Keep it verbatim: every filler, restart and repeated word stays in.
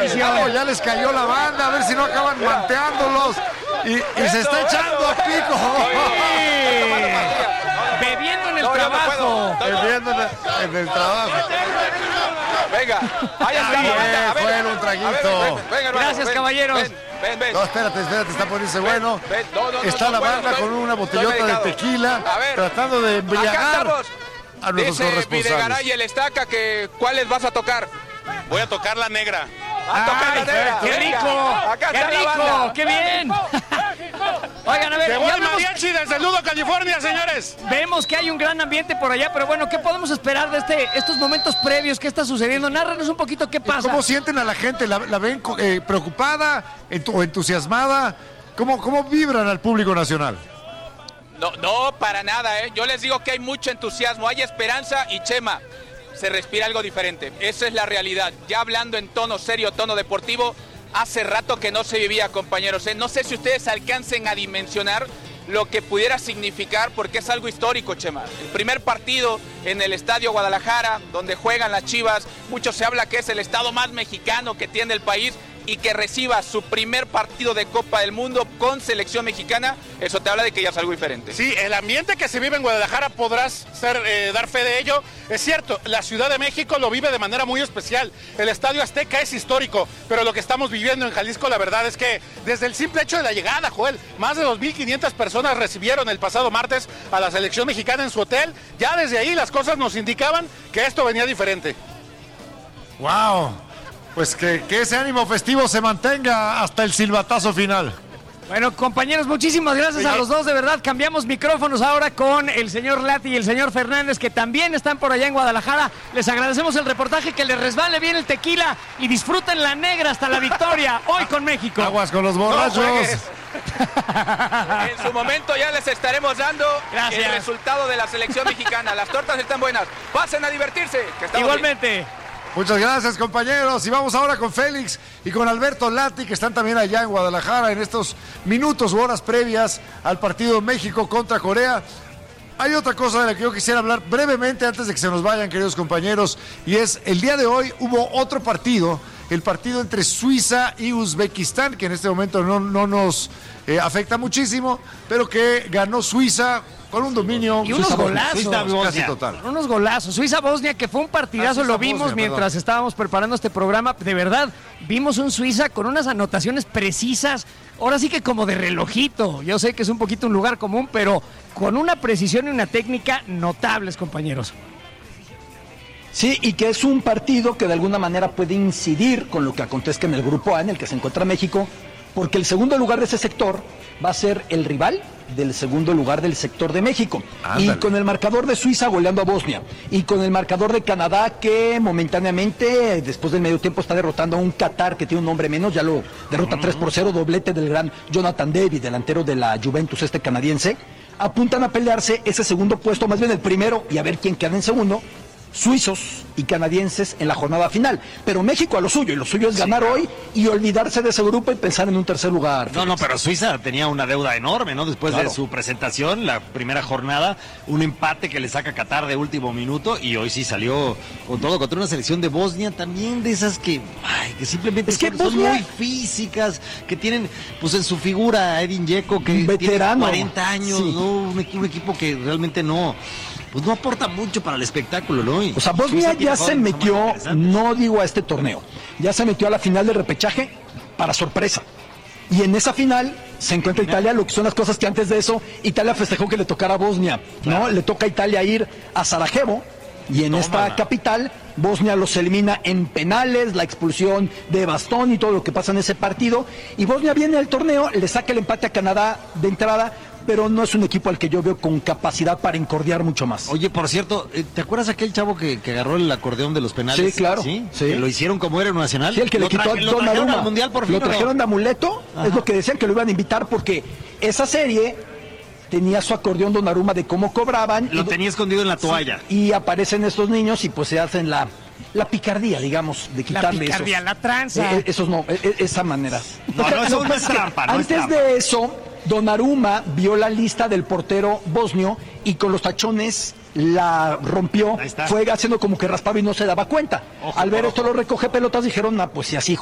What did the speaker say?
atención. Ya les cayó la banda, a ver si no acaban manteándolos. Y, y se está echando a pico. Bebiendo en el No, yo no trabajo. puedo. Bebiendo en el, en el trabajo. Venga, ahí está. Bien, banda. A ver, fue un traguito. a ver, ven, ven, ven, hermano, Gracias, ven, caballeros. Ven, ven, ven. No, espérate, espérate, está poniéndose bueno. ven. No, no, no, Está no la puedo, banda estoy- con una estoy botellota de medicado. tequila, A ver, tratando de acá embriagar estamos. a nuestros Dice corresponsales. Videgaray y el Estaca que ¿cuáles vas a tocar? Voy a tocar la negra. A tocar Ay, la negra. ¡Qué Venga, rico! Acá ¡Qué está la rico! banda. ¡Qué bien! Oigan, a ver, ¡Que voy ya el vemos, mariachi desde Nudo, California, señores! vemos que hay un gran ambiente por allá, pero bueno, ¿qué podemos esperar de este, estos momentos previos? ¿Qué está sucediendo? Nárranos un poquito qué pasa. ¿Cómo sienten a la gente? ¿La, la ven eh, preocupada entu- o entusiasmada? ¿Cómo, ¿Cómo vibran al público nacional? No, no, para nada, ¿eh? Yo les digo que hay mucho entusiasmo, hay esperanza y Chema, se respira algo diferente. Esa es la realidad. Ya hablando en tono serio, tono deportivo, hace rato que no se vivía, compañeros, ¿eh? No sé si ustedes alcancen a dimensionar lo que pudiera significar, porque es algo histórico, Chema. El primer partido en el Estadio Guadalajara, donde juegan las Chivas, mucho se habla que es el estado más mexicano que tiene el país, y que reciba su primer partido de Copa del Mundo con selección mexicana, eso te habla de que ya es algo diferente. Sí, el ambiente que se vive en Guadalajara podrás ser, eh, dar fe de ello. Es cierto, la Ciudad de México lo vive de manera muy especial. El Estadio Azteca es histórico, pero lo que estamos viviendo en Jalisco, la verdad es que desde el simple hecho de la llegada, Joel, más de dos mil quinientas personas recibieron el pasado martes a la selección mexicana en su hotel. Ya desde ahí las cosas nos indicaban que esto venía diferente. ¡Wow! Pues que, que ese ánimo festivo se mantenga hasta el silbatazo final. Bueno, compañeros, muchísimas gracias a los dos, de verdad. Cambiamos micrófonos ahora con el señor Lati y el señor Fernández, que también están por allá en Guadalajara. Les agradecemos el reportaje, que les resbale bien el tequila y disfruten la negra hasta la victoria hoy con México. Aguas con los borrachos. No juegues. En su momento ya les estaremos dando Gracias. el resultado de la selección mexicana. Las tortas están buenas. Pasen a divertirse. Que estamos Igualmente. bien. Muchas gracias, compañeros. Y vamos ahora con Félix y con Alberto Lati, que están también allá en Guadalajara en estos minutos u horas previas al partido México contra Corea. Hay otra cosa de la que yo quisiera hablar brevemente antes de que se nos vayan, queridos compañeros, y es el día de hoy hubo otro partido, el partido entre Suiza y Uzbekistán, que en este momento no, no nos eh, afecta muchísimo, pero que ganó Suiza con un dominio Y unos Suiza- golazos. Suiza- casi total. Unos golazos. Suiza-Bosnia, que fue un partidazo, Ah, lo Suiza-Bosnia, vimos mientras perdón. estábamos preparando este programa. De verdad, vimos un Suiza con unas anotaciones precisas. Ahora sí que como de relojito. Yo sé que es un poquito un lugar común, pero con una precisión y una técnica notables, compañeros. Sí, y que es un partido que de alguna manera puede incidir con lo que acontezca en el grupo A, en el que se encuentra México, porque el segundo lugar de ese sector va a ser el rival del segundo lugar del sector de México. Ándale. Y con el marcador de Suiza goleando a Bosnia, y con el marcador de Canadá, que momentáneamente, después del medio tiempo, está derrotando a un Qatar que tiene un hombre menos, ya lo derrota tres por cero, doblete del gran Jonathan David, delantero de la Juventus este canadiense. Apuntan a pelearse ese segundo puesto, más bien el primero, y a ver quién queda en segundo, suizos y canadienses en la jornada final. Pero México a lo suyo, y lo suyo es ganar hoy y olvidarse de ese grupo y pensar en un tercer lugar. No, no, pero Suiza tenía una deuda enorme, ¿no? Después Claro. de su presentación, la primera jornada, un empate que le saca Qatar de último minuto, y hoy sí salió con todo contra una selección de Bosnia también, de esas que, ay, que simplemente Es que son, son Bosnia- muy físicas, que tienen pues en su figura a Edin Dzeko, que Un tiene veterano. cuarenta años, Sí. ¿no? Un, equi- un equipo que realmente no, pues no aporta mucho para el espectáculo, ¿no? Y O sea, Bosnia Suiza tiene ya se jugadores que son metió, más interesantes. no digo a este torneo, ya se metió a la final del repechaje para sorpresa. Y en esa final se encuentra Italia, lo que son las cosas que antes de eso Italia festejó que le tocara a Bosnia, ¿no? Le toca a Italia ir a Sarajevo, y en Tómala. esta capital Bosnia los elimina en penales, la expulsión de Bastón y todo lo que pasa en ese partido. Y Bosnia viene al torneo, le saca el empate a Canadá de entrada, pero no es un equipo al que yo veo con capacidad para encordiar mucho más. Oye, por cierto, eh, ¿te acuerdas aquel chavo que, que agarró el acordeón de los penales? Sí, claro, ¿Sí? sí. Que lo hicieron como héroe nacional. Sí, el que Lo le quitó traje- a lo trajeron Donnarumma. al mundial por fin. Lo ¿o no? trajeron de amuleto, Ajá. es lo que decían que lo iban a invitar porque esa serie tenía su acordeón Donnarumma de cómo cobraban. Lo y, tenía escondido en la toalla. y aparecen estos niños y pues se hacen la, la picardía, digamos, de La quitarle picardía, esos. la tranza. Eh, eh, esos no, eh, eh, esa manera. No, no, eso Lo que no pasa es que trampa, no es Antes trampa. de eso, Donnarumma vio la lista del portero bosnio y con los tachones la rompió, Ahí está. fue haciendo como que raspaba y no se daba cuenta. Ojo Al ver por esto ojo. lo recoge pelotas, dijeron, ah, pues si así